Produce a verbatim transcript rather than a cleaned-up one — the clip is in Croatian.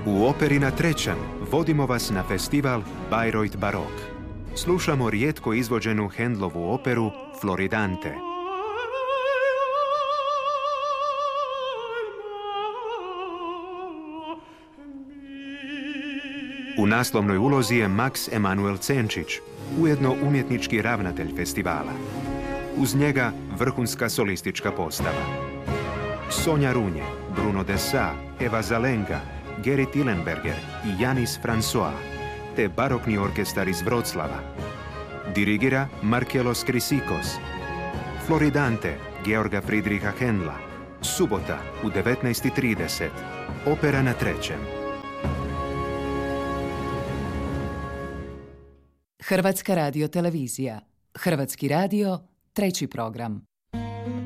U operi na trećem vodimo vas na festival Bayreuth Barok. Slušamo rijetko izvođenu Handlovu operu Floridante. U naslovnoj ulozi je Max Emanuel Cenčić, ujedno umjetnički ravnatelj festivala. Uz njega vrhunska solistička postava. Sonja Runje, Bruno Dessau, Eva Zelenka, Geri Tillenberger i Janis François, te barokni orkestar iz Vroclava. Dirigira Markelos Krisikos. Floridante Georga Friedricha Händla. Subota u devetnaest i trideset. Opera na trećem. Hrvatska radiotelevizija. Hrvatski radio, treći program.